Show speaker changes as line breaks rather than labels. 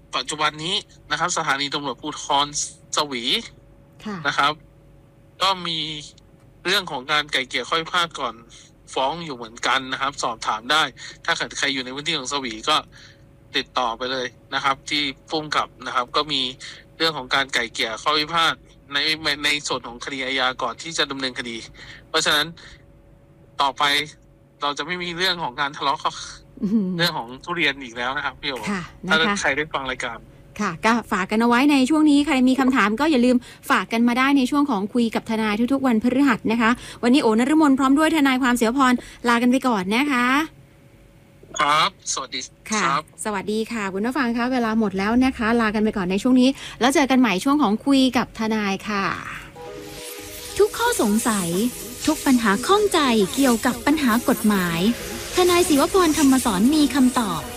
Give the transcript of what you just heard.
ปัจจุบันนี้นะครับสถานีตำรวจภูธรสวีนะครับก็มีเรื่องของการไกล่เกลี่ยข้อพิพาทก่อนฟ้องอยู่เหมือนกันนะครับสอบถามได้ถ้าเกิดใครอยู่ในพื้นที่ของสวีก็ติดต่อไปเลยนะครับที่ผู้กำกับนะครับก็มีเรื่องของการไกล่เกลี่ยข้อพิพาทในส่วนของคดีอาญาก่อนที่จะดำเนินคดีเพราะฉะนั้นต่อไปเราจะไม่มีเรื่องของการทะเลาะเรื่องของทุเรียนอีกแล้วนะครับพี่โอถ้าใครได้ฟังรายการ
ค่ะก็ฝากกันเอาไว้ในช่วงนี้ใครมีคำถามก็อย่าลืมฝากกันมาได้ในช่วงของคุยกับทนายทุกๆวันพฤหัสนะคะวันนี้โอนฤมลพร้อมด้วยทนายความเสียพรลากันไปก่อนนะคะ
ครับสวัสดีครับ
สวัสดีค่ะคุณผู้ฟังคะเวลาหมดแล้วนะคะลากันไปก่อนในช่วงนี้แล้วเจอกันใหม่ช่วงของคุยกับทนายค่ะ
ทุกข้อสงสัยทุกปัญหาข้องใจเกี่ยวกับปัญหากฎหมายทนายศิวพรธรรมสอนมีคำตอบ